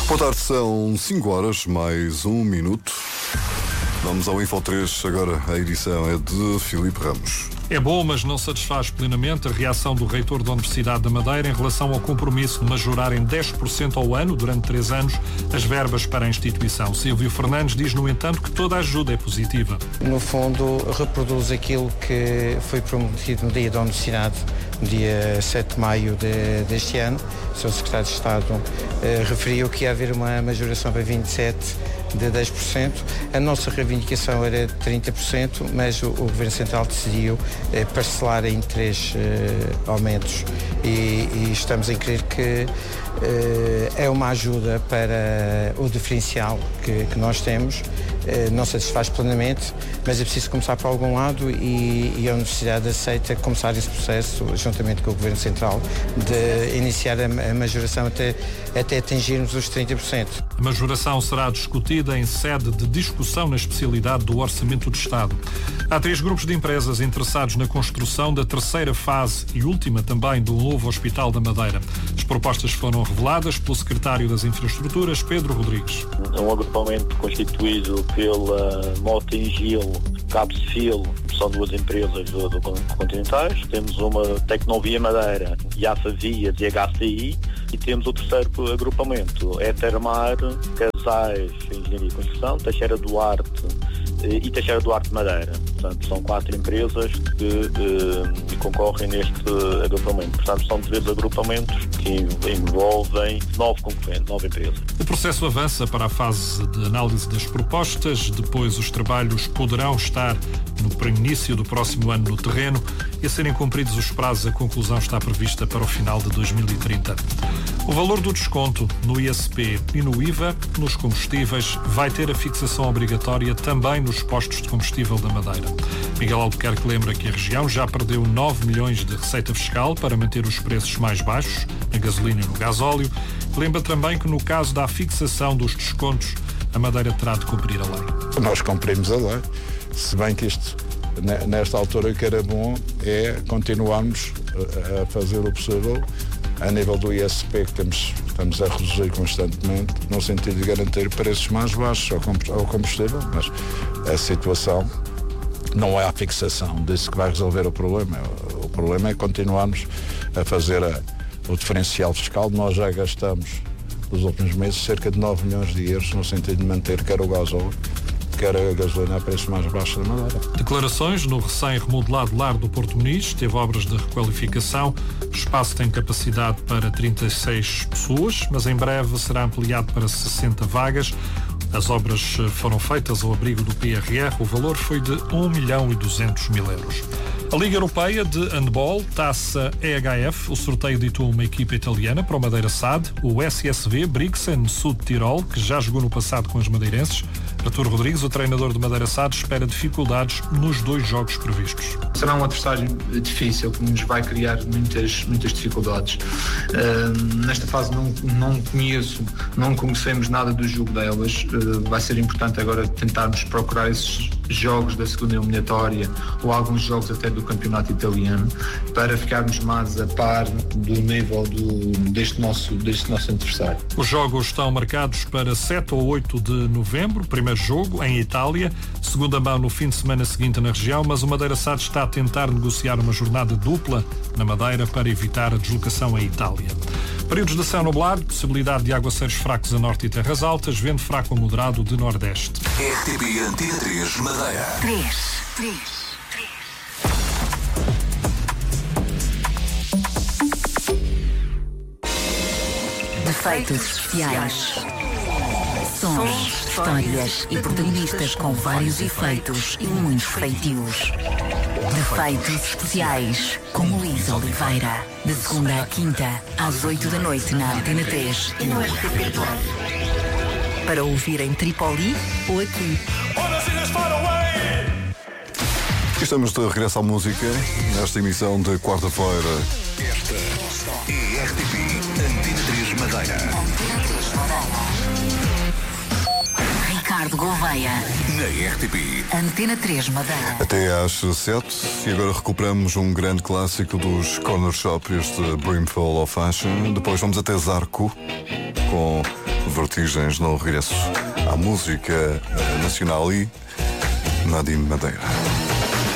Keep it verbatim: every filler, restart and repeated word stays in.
Boa tarde, são cinco horas, mais um minuto. Vamos ao Info três, agora a edição é de Filipe Ramos. É bom, mas não satisfaz plenamente a reação do reitor da Universidade da Madeira em relação ao compromisso de majorar em dez por cento ao ano, durante três anos, as verbas para a instituição. Silvio Fernandes diz, no entanto, que toda a ajuda é positiva. No fundo, reproduz aquilo que foi prometido no Dia da Universidade, no dia sete de maio de, deste ano. O senhor Secretário de Estado eh, referiu que ia haver uma majoração para vinte e sete de dez por cento. A nossa reivindicação era de trinta por cento, mas o, o Governo Central decidiu eh, parcelar em três eh, aumentos e, e estamos a crer que eh, é uma ajuda para o diferencial que, que nós temos. Eh, não satisfaz plenamente, mas é preciso começar por algum lado e, e a Universidade aceita começar esse processo, juntamente com o Governo Central, de iniciar a, a majoração até, até atingirmos os trinta por cento. A majoração será discutida em sede de discussão na especialidade do Orçamento do Estado. Há três grupos de empresas interessados na construção da terceira fase e última também do novo Hospital da Madeira. As propostas foram reveladas pelo Secretário das Infraestruturas, Pedro Rodrigues. É um agrupamento constituído pela Mota Engil, Capsfil, são duas empresas do, do continentais. Temos uma Tecnovia Madeira, IAFA Vias e H C I, e temos o terceiro agrupamento, Etermar, Casais, Engenharia e Construção, Teixeira Duarte e Teixeira Duarte Madeira. Portanto, são quatro empresas que eh, concorrem neste agrupamento. Portanto, são três agrupamentos que envolvem nove concorrentes, nove empresas. O processo avança para a fase de análise das propostas. Depois, os trabalhos poderão estar no início do próximo ano no terreno e, a serem cumpridos os prazos, a conclusão está prevista para o final de dois mil e trinta. O valor do desconto no I S P e no I V A nos combustíveis vai ter a fixação obrigatória também nos postos de combustível da Madeira. Miguel Albuquerque lembra que a região já perdeu nove milhões de receita fiscal para manter os preços mais baixos na gasolina e no gasóleo. Lembra também que no caso da fixação dos descontos, a Madeira terá de cumprir a lei. Nós cumprimos a lei, se bem que isto, nesta altura, o que era bom é continuarmos a fazer o possível a nível do I S P, que temos, estamos a reduzir constantemente, no sentido de garantir preços mais baixos ao combustível, mas a situação não é a fixação disso que vai resolver o problema. O problema é continuarmos a fazer a, o diferencial fiscal. Nós já gastamos, nos últimos meses, cerca de nove milhões de euros no sentido de manter quer o gasóleo, quer a gasolina a preços mais baixos da Madeira. Declarações no recém-remodelado lar do Porto Muniz. Teve obras de requalificação. O espaço tem capacidade para trinta e seis pessoas, mas em breve será ampliado para sessenta vagas. As obras foram feitas ao abrigo do P R R. O valor foi de um milhão e duzentos mil euros. A Liga Europeia de Handball, Taça E H F, o sorteio ditou uma equipa italiana para o Madeira S A D, o S S V Brixen Sud Tirol, que já jogou no passado com os madeirenses. Artur Rodrigues, o treinador do Madeira S A D, espera dificuldades nos dois jogos previstos. Será um adversário difícil, que nos vai criar muitas, muitas dificuldades. Uh, nesta fase não, não conheço, não conhecemos nada do jogo delas. Uh, vai ser importante agora tentarmos procurar esses jogos da segunda eliminatória ou alguns jogos até do campeonato italiano para ficarmos mais a par do nível do, deste, nosso, deste nosso adversário. Os jogos estão marcados para sete ou oito de novembro. Primeiro jogo em Itália, segunda mão no fim de semana seguinte na região, mas o Madeira S A D está a tentar negociar uma jornada dupla na Madeira para evitar a deslocação à Itália. Períodos de céu nublado, possibilidade de aguaceiros fracos a norte e terras altas, vento fraco a moderado de nordeste. R T P Antena três Madeira. três, três, três. Defeitos especiais. Sons, histórias e protagonistas com vários efeitos e muitos feitios. Defeitos especiais com Luís Oliveira. De segunda à quinta, às oito da noite na Antena três e no R T P Play. Para ouvir em Tripoli ou aqui. Estamos de regresso à música nesta emissão de quarta-feira. Esta é R T P Antena três Madeira. Ricardo Gouveia. Na R T P Antena três Madeira. Até às sete, e agora recuperamos um grande clássico dos Corner Shop, este Brimful of Fashion. Depois vamos até Zarco com vertigens no regresso à música nacional e Nadine Madeira.